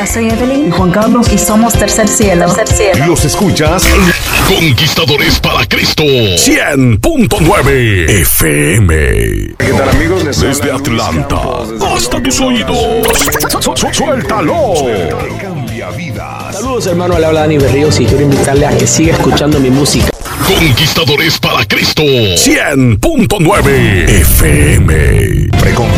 Hola, soy Evelyn. Y Juan Carlos. Y somos Tercer Cielo. Tercer Cielo. Los escuchas en Conquistadores para Cristo 100.9 FM. ¿Qué tal, amigos? Desde Atlanta hasta tus oídos. Suéltalo. Que cambia vidas. Saludos, hermano, le habla Dani Berríos y quiero invitarle a que siga escuchando mi música. Conquistadores para Cristo 100.9 FM.